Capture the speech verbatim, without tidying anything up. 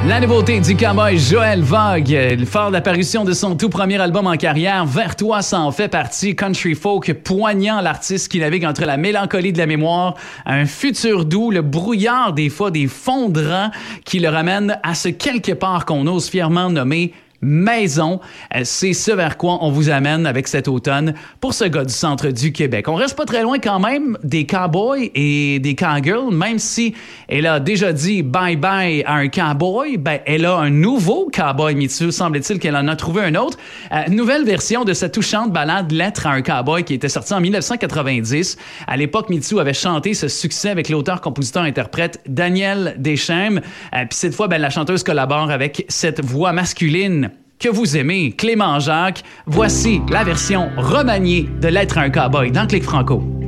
La nouveauté du cowboy Joël Vogue, fort d'apparition de son tout premier album en carrière, Vers toi, ça en fait partie. Country folk poignant, l'artiste qui navigue entre la mélancolie de la mémoire, un futur doux, le brouillard des fois des fondrans qui le ramène à ce quelque part qu'on ose fièrement nommer maison. C'est ce vers quoi on vous amène avec cet automne pour ce gars du centre du Québec. On reste pas très loin quand même des cowboys et des cowgirls, même si elle a déjà dit bye-bye à un cowboy, ben elle a un nouveau cowboy Mitsu, semble-t-il qu'elle en a trouvé un autre. Euh, nouvelle version de cette touchante ballade Lettre à un cowboy qui était sortie en dix-neuf cent quatre-vingt-dix. À l'époque, Mitsu avait chanté ce succès avec l'auteur-compositeur-interprète Daniel Deschêmes. Euh, Puis cette fois, ben, la chanteuse collabore avec cette voix masculine que vous aimez, Clément Jacques. Voici la version remaniée de Lettre à un cowboy dans Clic Franco.